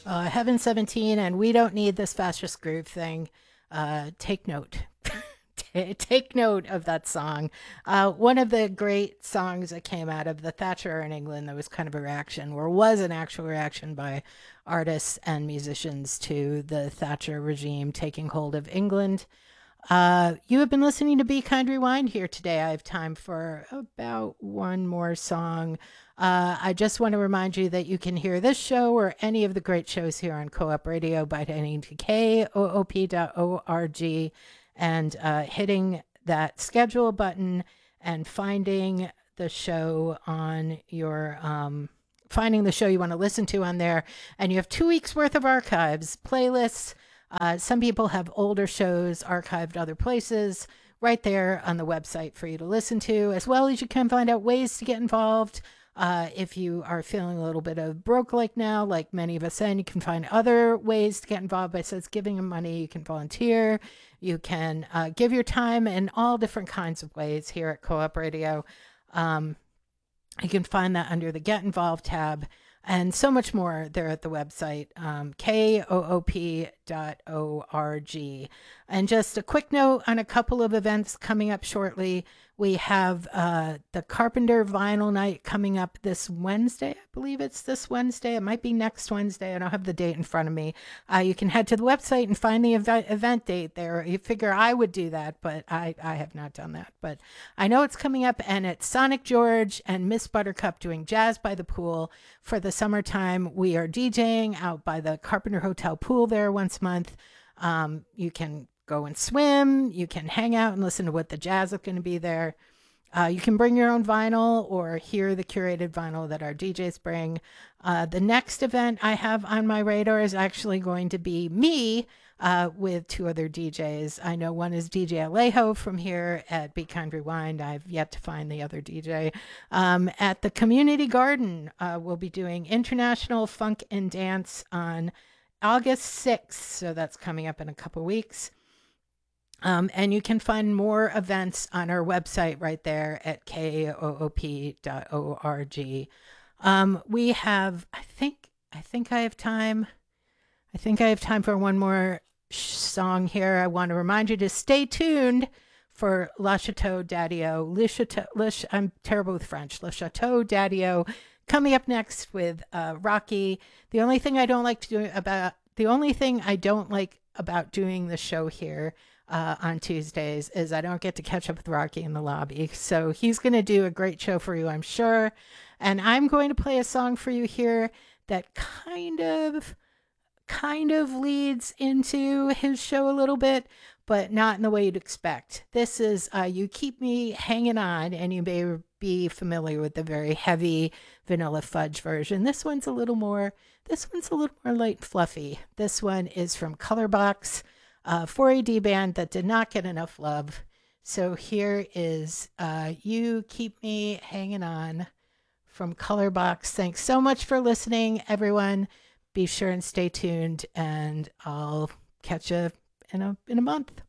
Heaven 17 and We Don't Need This Fascist Groove thing. Take note. Take note of that song. One of the great songs that came out of the Thatcher era in England that was kind of a reaction, or was an actual reaction by artists and musicians to the Thatcher regime taking hold of England. You have been listening to Be Kind Rewind here today. I have time for about one more song. I just want to remind you that you can hear this show or any of the great shows here on Co-op Radio by heading to koop.org and hitting that schedule button and finding the show on your finding the show you want to listen to on there. And you have 2 weeks worth of archives, playlists. Some people have older shows archived other places right there on the website for you to listen to, as well as you can find out ways to get involved. If you are feeling a little bit of broke like now, like many of us, and you can find other ways to get involved besides giving them money. You can volunteer, you can give your time in all different kinds of ways here at Co-op Radio. You can find that under the Get Involved tab and so much more there at the website, koop.org. And just a quick note on a couple of events coming up shortly. We have the Carpenter Vinyl Night coming up this Wednesday. I believe it's this Wednesday. It might be next Wednesday. I don't have the date in front of me. You can head to the website and find the event date there. You figure I would do that, but I have not done that. But I know it's coming up, and it's Sonic George and Miss Buttercup doing Jazz by the Pool for the summertime. We are DJing out by the Carpenter Hotel pool there once a month. You can go and swim. You can hang out and listen to what the jazz is going to be there. You can bring your own vinyl or hear the curated vinyl that our DJs bring. The next event I have on my radar is actually going to be me with two other DJs. I know one is DJ Alejo from here at Be Kind Rewind. I've yet to find the other DJ. At the Community Garden, we'll be doing International Funk and Dance on August 6th. So that's coming up in a couple weeks. And you can find more events on our website right there at koop.org. We have, I think I have time. I think I have time for one more song here. I want to remind you to stay tuned for Le Chateau Daddy-O. I'm terrible with French. Le Chateau Daddy-O coming up next with Rocky. The only thing I don't like about doing the show here on Tuesdays is I don't get to catch up with Rocky in the lobby. So he's going to do a great show for you, I'm sure. And I'm going to play a song for you here that kind of leads into his show a little bit, but not in the way you'd expect. This is You Keep Me Hanging On, and you may be familiar with the very heavy Vanilla Fudge version. This one's a little more light and fluffy. This one is from Colorbox, 4AD band that did not get enough love. So here is You Keep Me Hanging On from Colorbox. Thanks so much for listening, everyone. Be sure and stay tuned, and I'll catch you in a month.